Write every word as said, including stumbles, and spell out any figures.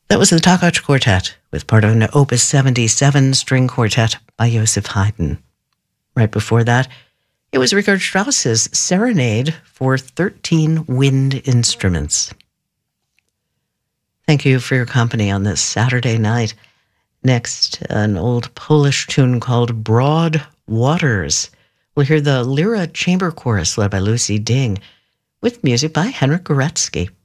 That was the Takach Quartet with part of an Opus seventy-seven string quartet by Joseph Haydn. Right before that, it was Richard Strauss's Serenade for thirteen wind instruments. Thank you for your company on this Saturday night. Next, an old Polish tune called Broad Waters. We'll hear the Lyra Chamber Chorus led by Lucy Ding with music by Henryk Górecki.